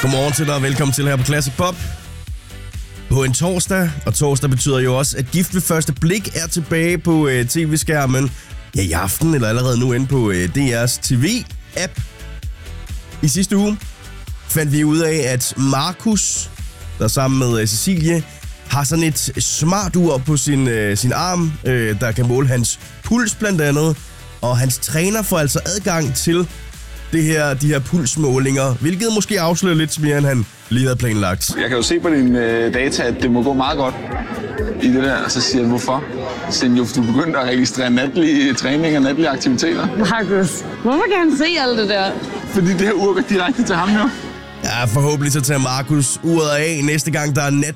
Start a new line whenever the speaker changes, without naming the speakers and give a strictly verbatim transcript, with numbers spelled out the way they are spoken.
Godmorgen til dig, og velkommen til her på Classic Pop. På en torsdag, og torsdag betyder jo også, at Gift ved første blik er tilbage på øh, tv-skærmen. Ja, i aften, eller allerede nu inde på øh, D R's T V-app. I sidste uge fandt vi ud af, at Markus, der sammen med øh, Cecilie, har sådan et smart ur på sin, øh, sin arm, øh, der kan måle hans puls blandt andet. Og hans træner får altså adgang til det her, de her pulsmålinger, hvilket måske afslører lidt mere, end han lige havde planlagt.
Jeg kan jo se på dine øh, data, at det må gå meget godt i det der, og så siger jeg, hvorfor? Så jo, du begyndte at registrere natlige træning og natlige aktiviteter.
Markus, hvorfor kan han se alt det der?
Fordi det her ur går direkte til ham jo.
Ja, forhåbentlig så tager Markus uret af næste gang, der er nat